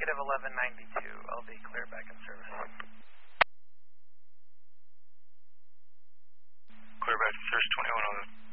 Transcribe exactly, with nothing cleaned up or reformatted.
negative eleven ninety-two, L V clear back in service. Clear back in service, twenty-one oh.